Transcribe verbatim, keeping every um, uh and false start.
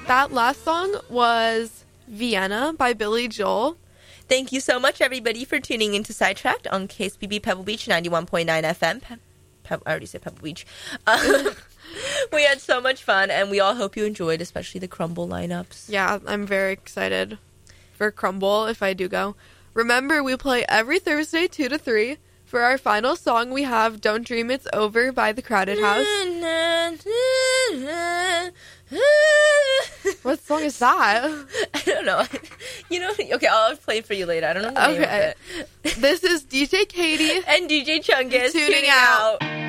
that last song was Vienna by Billy Joel. Thank you so much, everybody, for tuning into Sidetracked on K S B B Pebble Beach ninety-one point nine F M. Pe- Pe- I already said Pebble Beach. Um, we had so much fun, and we all hope you enjoyed, especially the Crumble lineups. Yeah, I'm very excited for Crumble if I do go. Remember, we play every Thursday two to three. For our final song, we have Don't Dream It's Over by The Crowded House. What song is that? I don't know. You know, okay, I'll play it for you later. I don't know the name Okay. of it. This is D J Katie and D J Chungus tuning, tuning out. out.